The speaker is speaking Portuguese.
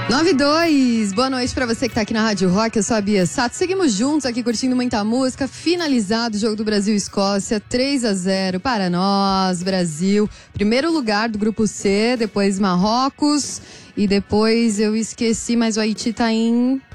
9-2, boa noite pra você que tá aqui na Rádio Rock, eu sou a Bia Sato. Seguimos juntos aqui curtindo muita música. Finalizado o jogo do Brasil e Escócia, 3-0 para nós, Brasil. Primeiro lugar do grupo C, depois Marrocos e depois eu esqueci, mas o Haiti tá em